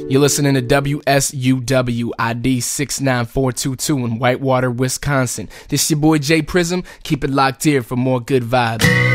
You're listening to WSUW ID 69422 in Whitewater, Wisconsin. This your boy Jay Prism. Keep it locked here for more good vibes.